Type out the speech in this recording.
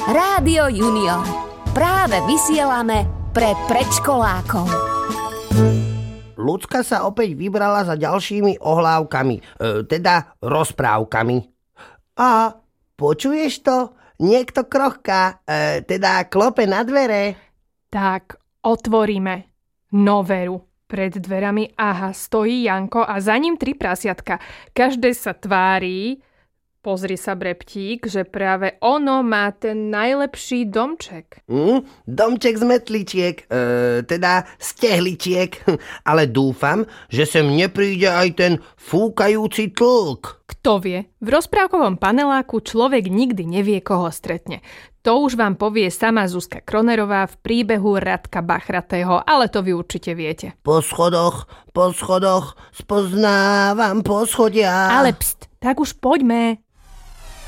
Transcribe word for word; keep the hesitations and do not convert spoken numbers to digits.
Rádio Junior. Práve vysielame pre predškolákov. Ľudská sa opäť vybrala za ďalšími ohlávkami, e, teda rozprávkami. A počuješ to? Niekto krochká, e, teda klope na dvere. Tak, otvoríme. No veru. Pred dverami, aha, stojí Janko a za ním tri prasiatka. Každé sa tvári, pozri sa Breptík, že práve ono má ten najlepší domček. Mm, domček z metličiek, e, teda z tehličiek. Ale dúfam, že sem nepríde aj ten fúkajúci tlk. Kto vie, v rozprávkovom paneláku človek nikdy nevie, koho stretne. To už vám povie sama Zuzka Kronerová v príbehu Radka Bachratého, ale to vy určite viete. Po schodoch, po schodoch, spoznávam poschodia. Ale pst, tak už poďme.